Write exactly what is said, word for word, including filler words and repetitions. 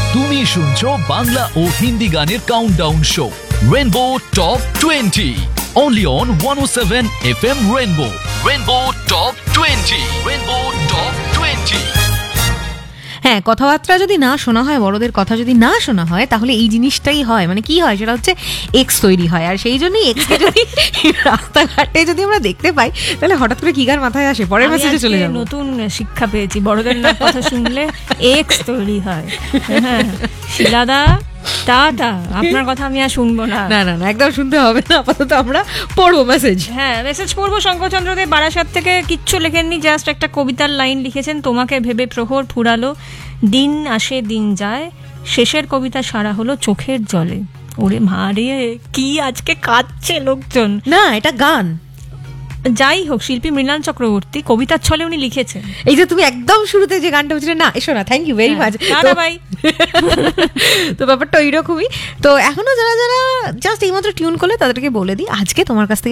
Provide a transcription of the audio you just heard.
তুমি শুনছো বাংলা ও হিন্দি গানের countdown show rainbow top twenty only on one oh seven F M Rainbow. Rainbow Top twenty. Rainbow Top twenty. হ্যাঁ, কথাবার্তা যদি না শোনা হয়, বড়দের কথা যদি না শোনা হয়, তাহলে এই জিনিসটাই হয়। মানে কি হয়, সেটা হচ্ছে এক্স তৈরি হয়। আর সেই জন্যই এক্সকে যদি রাস্তাঘাটে যদি আমরা দেখতে পাই, তাহলে হঠাৎ করে কি গান মাথায় আসে? পরের মেসেজে চলে যাবো। নতুন শিক্ষা পেয়েছি, বড়দের না কথা শুনলে এক্স তৈরি হয়। হ্যাঁ, শিলাদা টাটা, আপনার কথা আমি আর শুনবো না। না না না, একদম শুনতে হবে না, আপাতত আমরা পড়বো মেসেজ। হ্যাঁ, মেসেজ পড়বো। শঙ্করচন্দ্র দে বারাসাত থেকে কিচ্ছু লেখেননি, জাস্ট একটা কবিতার লাইন লিখেছেন। তোমাকে ভেবে প্রহর ফুরালো, দিন আসে দিন যায়, শেষের কবিতা সারা হলো চোখের জলে। ওরে মারে, কি আজকে কাঁদছে লোকজন। না, এটা গান। যাই হোক, শিল্পী মৃণাল চক্রবর্তী কবিতার ছলে উনি লিখেছেন। এই যে তুমি একদম শুরুতে যে গানটা বলছিলে, না এসো না, থ্যাংক ইউ ভেরি মাচ। ভাই তো ব্যাপারটা ওইরকমই। তো এখনো যারা যারা জাস্ট এইমাত্র টিউন করলে, তাদেরকে বলে দিই, আজকে তোমার কাছ থেকে